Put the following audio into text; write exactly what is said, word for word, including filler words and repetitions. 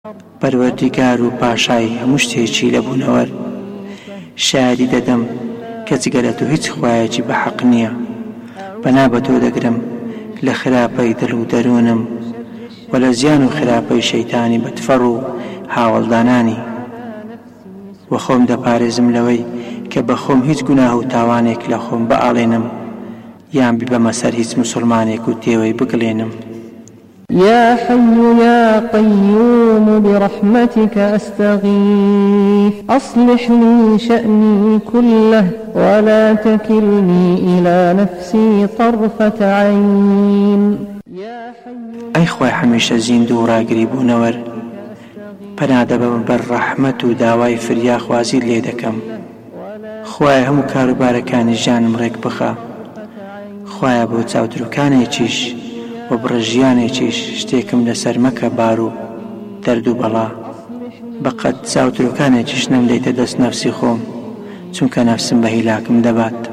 پەروەردیگار و پاشای هەموو شتێکی لە بوونەوەر، شایەتی دەدەم کە جگە لە تۆ هیچ خوایەکی بەحەق نییە. بەنا بە تۆ دەگرم لە خراپەی دڵ و دەروونم و لە زیان و خراپەی شەیتانی بەدفەڕ و هاوڵدانانی، و خۆم دەپارێزم لەوەی کە بە خۆم هیچ گوناه و تاوانێک لە خۆم بەئاڵێنم یان بیبەمە سەر هیچ مسلمانێک و تێوەی بگڵێنم. يا حي يا قيوم برحمتك أستغيث أصلح لي شأني كله ولا تكلني إلى نفسي طرفة عين. أي خوای هەمیشە زیند و ڕاگری بوونەوەر، پەنادەبەم بەر ڕەحمەت و داوای فریاخوازی لێ دەکەم. خوایە هەموو کاروبارەکانی ژیانم ڕێک بخە. خوایە بۆ چاودروکانێکیش و بڕژیانێکیش شتێکم لەسەر مەکە بار و دەرد و بەڵا. بەقەد چاودروکانێکیش نەمدەیتە دەست نەفسی خۆم، چونکە نەفسم بە هیلاکم دەبات.